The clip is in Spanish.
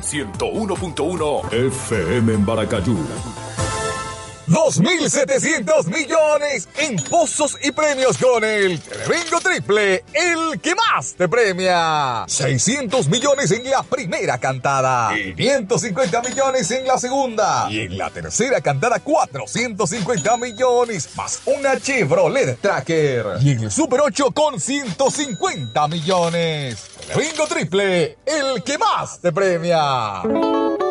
101.1 FM en Baracayú. 2.700 millones en pozos y premios con el Telebingo Triple, el que más te premia. 600 millones en la primera cantada, 550 millones en la segunda y en la tercera cantada 450 millones más una Chevrolet Tracker. Y en el Super 8 con 150 millones. Telebingo Triple, el que más te premia.